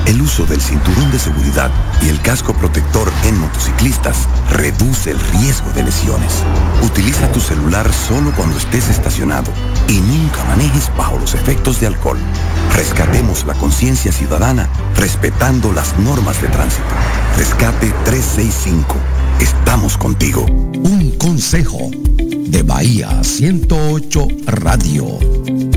El uso del cinturón de seguridad y el casco protector en motociclistas reduce el riesgo de lesiones. Utiliza tu celular solo cuando estés estacionado y nunca manejes bajo los efectos de alcohol. Rescatemos la conciencia ciudadana respetando las normas de tránsito. Rescate 365. Estamos contigo. Un consejo de Bahía 108 Radio.